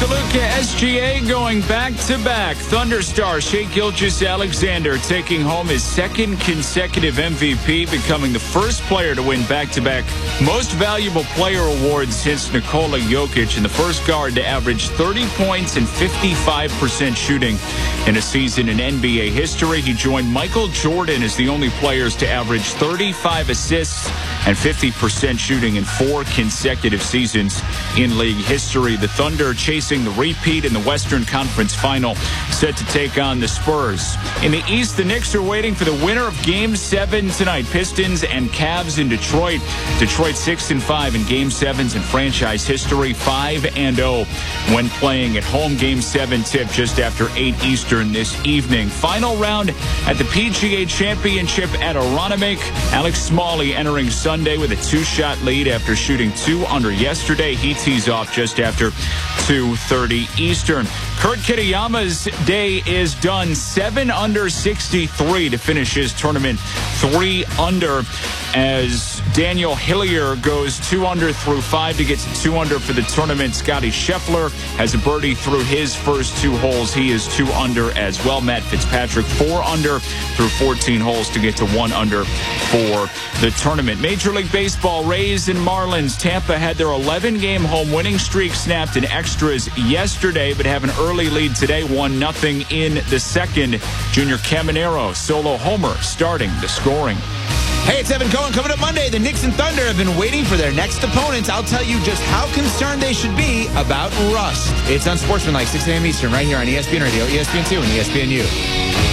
Toluca SGA going back-to-back. Thunderstar Shai Gilgeous-Alexander taking home his second consecutive MVP, becoming the first player to win back-to-back Most Valuable Player awards since Nikola Jokic, and the first guard to average 30 points and 55% shooting in a season in NBA history. He joined Michael Jordan as the only players to average 35 assists and 50% shooting in 4 consecutive seasons in league history. The Thunder chasing the repeat in the Western Conference Final, set to take on the Spurs. In the East, the Knicks are waiting for the winner of Game 7 tonight. Pistons and Cavs in Detroit. Detroit 6-5 in Game 7s in franchise history, 5-0 when playing at home. Game 7 tip just after 8 Eastern this evening. Final round at the PGA Championship at Aronimink. Alex Smalley entering Sunday with a 2-shot lead after shooting 2 under yesterday. He tees off just after 2:30 Eastern. Kurt Kitayama's day is done. 7 under 63 to finish his tournament. 3 under as Daniel Hillier goes 2 under through 5 to get to 2 under for the tournament. Scotty Scheffler has a birdie through his first 2 holes. He is 2 under as well. Matt Fitzpatrick 4 under through 14 holes to get to 1 under for the tournament. Major League Baseball, Rays and Marlins. Tampa had their 11-game home winning streak snapped in extras yesterday, but have an early lead today, 1-0 in the second. Junior Caminero solo homer starting the scoring. Hey, it's Evan Cohen. Coming up Monday, the Knicks and Thunder have been waiting for their next opponents. I'll tell you just how concerned they should be about rust. It's Unsportsmanlike, 6 a.m. Eastern, right here on ESPN Radio, ESPN2, and ESPNU.